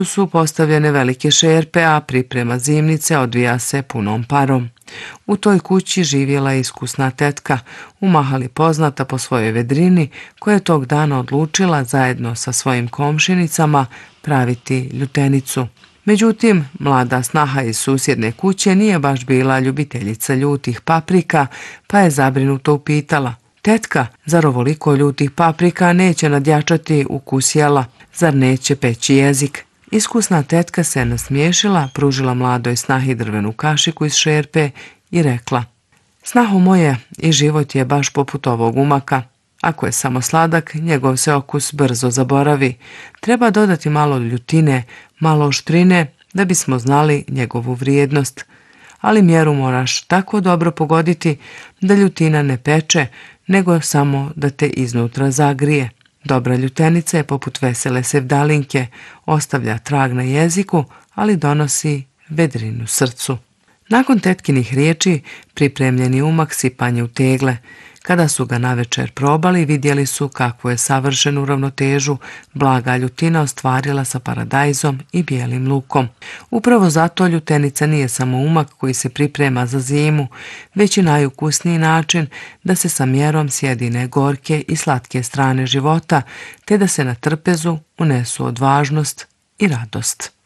su postavljene velike šerpe, a priprema zimnice odvija se punom parom. U toj kući živjela je iskusna tetka, u Mahali poznata po svojoj vedrini, koja je tog dana odlučila zajedno sa svojim komšinicama praviti ljutenicu. Međutim, mlada snaha iz susjedne kuće nije baš bila ljubiteljica ljutih paprika, pa je zabrinuto upitala: "Tetka, zar ovoliko ljutih paprika neće nadjačati ukus jela? Zar neće peći jezik?" Iskusna tetka se nasmiješila, pružila mladoj snahi drvenu kašiku iz šerpe i rekla: "Snaho moje, i život je baš poput ovog umaka. Ako je samo sladak, njegov se okus brzo zaboravi. Treba dodati malo ljutine, malo oštrine, da bismo znali njegovu vrijednost. Ali mjeru moraš tako dobro pogoditi da ljutina ne peče, nego samo da te iznutra zagrije. Dobra ljutenica je poput vesele sevdalinke, ostavlja trag na jeziku, ali donosi vedrinu srcu." Nakon tetkinih riječi pripremljeni umak sipan je u tegle. Kada su ga navečer probali, vidjeli su kakvu je savršenu ravnotežu blaga ljutina ostvarila sa paradajzom i bijelim lukom. Upravo zato ljutenica nije samo umak koji se priprema za zimu, već i najukusniji način da se sa mjerom sjedine gorke i slatke strane života, te da se na trpezu unesu odvažnost i radost.